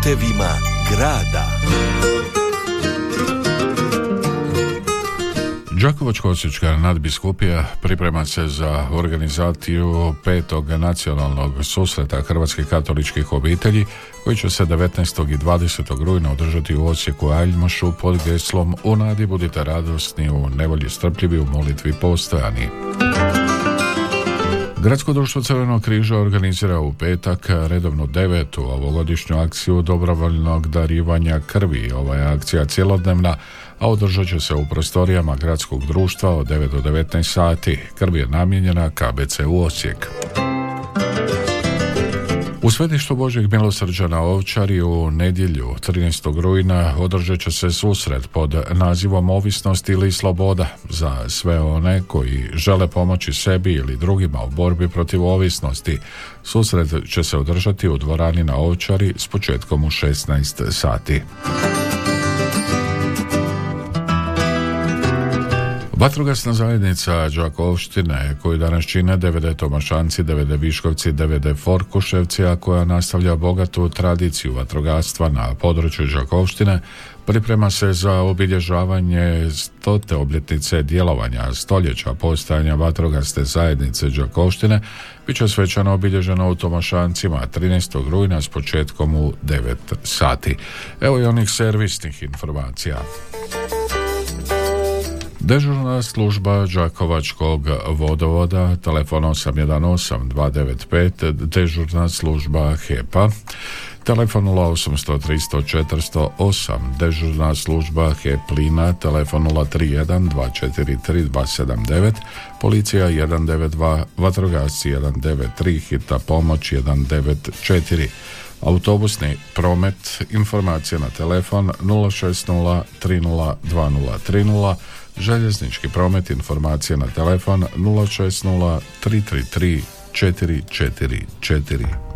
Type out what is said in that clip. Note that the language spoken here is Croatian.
putevima grada. Đakovačko-osječka nadbiskupija priprema se za organizaciju 5. nacionalnog susreta hrvatskih katoličkih obitelji koji će se 19. i 20. rujna održati u Osijeku Aljmašu pod geslom "U nadi budite radosni, u nevolji strpljivi, u molitvi postojani". Gradsko društvo Crvenog križa organizira u petak redovnu 9. ovogodišnju akciju dobrovoljnog darivanja krvi. Ova je akcija cjelodnevna, a održat će se u prostorijama gradskog društva od 9 do 19 sati. Krv je namijenjena KBC u Osijek. U Svetištu Božjeg milosrđa na Ovčari u nedjelju 13. rujna održat će se susret pod nazivom Ovisnost ili sloboda za sve one koji žele pomoći sebi ili drugima u borbi protiv ovisnosti. Susret će se održati u dvorani na Ovčari s početkom u 16 sati. Vatrogasna zajednica Đakovštine, koju danas čine DVD Tomašanci, DVD Viškovci, DVD Forkuševci, a koja nastavlja bogatu tradiciju vatrogastva na području Đakovštine, priprema se za obilježavanje 100. obljetnice djelovanja stoljeća postojanja vatrogasne zajednice Đakovštine. Biće svečano obilježeno u Tomašancima 13. rujna s početkom u 9 sati. Evo i onih servisnih informacija. Dežurna služba Đakovačkog vodovoda, telefon 818-295, dežurna služba HEP-a, telefon 0800 300 408, dežurna služba HEP plina, telefon 031 243 279, policija 192, vatrogasci 193, hitna pomoć 194. Autobusni promet, informacija na telefon 060 30 2030, željeznički promet, informacija na telefon 060 333 444.